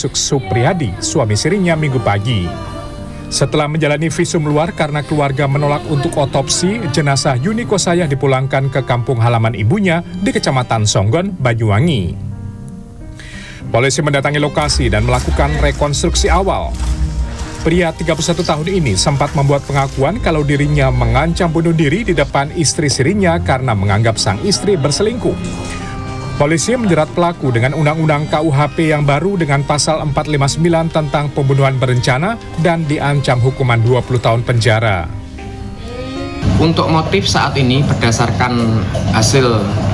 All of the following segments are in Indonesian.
Yusuf Supriyadi, suami sirinya Minggu pagi. Setelah menjalani visum luar karena keluarga menolak untuk otopsi, jenazah Yuni Kosayah dipulangkan ke kampung halaman ibunya di Kecamatan Songgon, Banyuwangi. Polisi mendatangi lokasi dan melakukan rekonstruksi awal. Pria 31 tahun ini sempat membuat pengakuan kalau dirinya mengancam bunuh diri di depan istri sirinya karena menganggap sang istri berselingkuh. Polisi menjerat pelaku dengan Undang-Undang KUHP yang baru dengan pasal 459 tentang pembunuhan berencana dan diancam hukuman 20 tahun penjara. Untuk motif saat ini berdasarkan hasil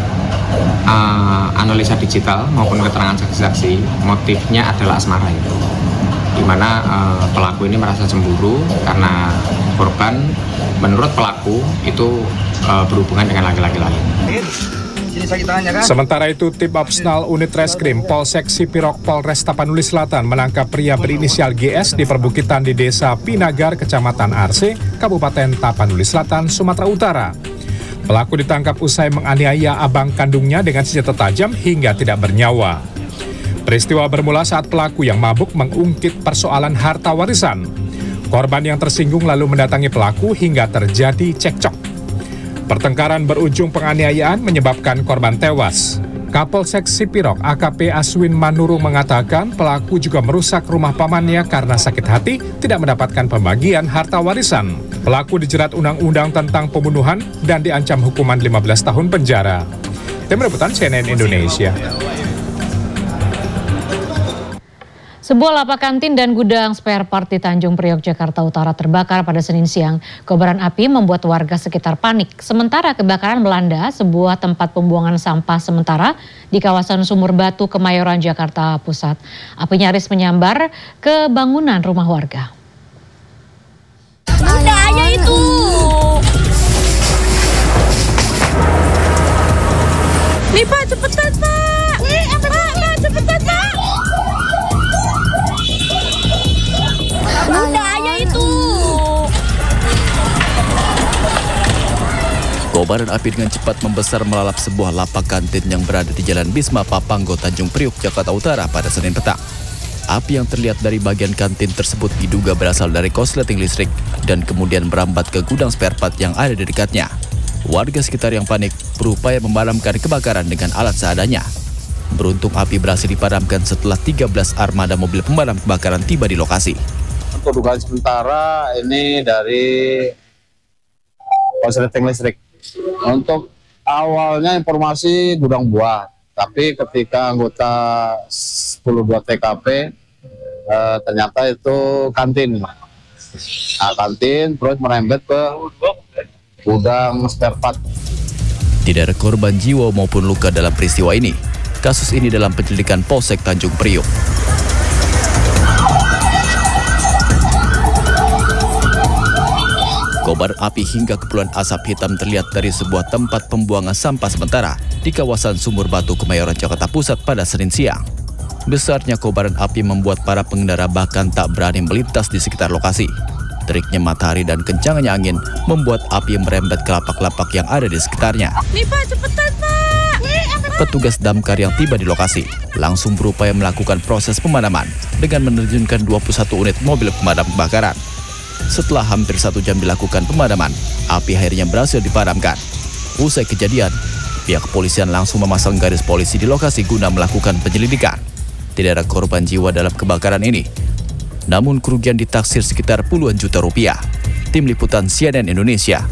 analisa digital maupun keterangan saksi-saksi, motifnya adalah asmara itu. Di mana pelaku ini merasa cemburu karena korban menurut pelaku itu berhubungan dengan laki-laki lain. Sementara itu, tim Opsnal Unit Reskrim Polsek Sipirok Polres Tapanuli Selatan menangkap pria berinisial GS di perbukitan di Desa Pinagar, Kecamatan Arse, Kabupaten Tapanuli Selatan, Sumatera Utara. Pelaku ditangkap usai menganiaya abang kandungnya dengan senjata tajam hingga tidak bernyawa. Peristiwa bermula saat pelaku yang mabuk mengungkit persoalan harta warisan. Korban yang tersinggung lalu mendatangi pelaku hingga terjadi cekcok. Pertengkaran berujung penganiayaan menyebabkan korban tewas. Kapolsek Sipirok AKP Aswin Manuru mengatakan pelaku juga merusak rumah pamannya karena sakit hati tidak mendapatkan pembagian harta warisan. Pelaku dijerat Undang-Undang tentang pembunuhan dan diancam hukuman 15 tahun penjara. Tim Liputan CNN Indonesia. Sebuah lapak kantin dan gudang spare part di Tanjung Priok, Jakarta Utara terbakar pada Senin siang. Kobaran api membuat warga sekitar panik. Sementara kebakaran melanda sebuah tempat pembuangan sampah sementara di kawasan Sumur Batu, Kemayoran, Jakarta Pusat. Api nyaris menyambar ke bangunan rumah warga. Udah aja itu. Nih Pak, cepetan Pak. Pak, cepetan Pak. Udah aja itu. Kobaran api dengan cepat membesar melalap sebuah lapak kantin yang berada di Jalan Bisma Papanggo, Tanjung Priok, Jakarta Utara pada Senin petang. Api yang terlihat dari bagian kantin tersebut diduga berasal dari korsleting listrik dan kemudian merambat ke gudang spare part yang ada di dekatnya. Warga sekitar yang panik berupaya memadamkan kebakaran dengan alat seadanya. Beruntung api berhasil dipadamkan setelah 13 armada mobil pemadam kebakaran tiba di lokasi. Untuk dugaan sementara ini dari korsleting listrik. Untuk awalnya informasi gudang buah, tapi ketika anggota 10-2 TKP ternyata itu kantin. Nah, kantin terus merembet ke gudang spare part. Tidak ada korban jiwa maupun luka dalam peristiwa ini. Kasus ini dalam penyelidikan Polsek Tanjung Priok. Kobaran api hingga kepulan asap hitam terlihat dari sebuah tempat pembuangan sampah sementara di kawasan Sumur Batu, Kemayoran, Jakarta Pusat pada Senin siang. Besarnya kobaran api membuat para pengendara bahkan tak berani melintas di sekitar lokasi. Teriknya matahari dan kencangnya angin membuat api merembet ke lapak-lapak yang ada di sekitarnya. Nih Pak, cepetan Pak. Petugas damkar yang tiba di lokasi langsung berupaya melakukan proses pemadaman dengan menerjunkan 21 unit mobil pemadam kebakaran. Setelah hampir 1 jam dilakukan pemadaman, api akhirnya berhasil dipadamkan. Usai kejadian, pihak kepolisian langsung memasang garis polisi di lokasi guna melakukan penyelidikan. Tidak ada korban jiwa dalam kebakaran ini. Namun kerugian ditaksir sekitar puluhan juta rupiah. Tim Liputan CNN Indonesia.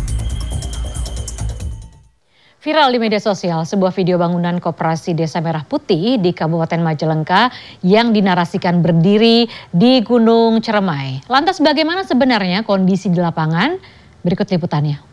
Viral di media sosial, sebuah video bangunan Koperasi Desa Merah Putih di Kabupaten Majalengka yang dinarasikan berdiri di Gunung Ceremai. Lantas bagaimana sebenarnya kondisi di lapangan? Berikut liputannya.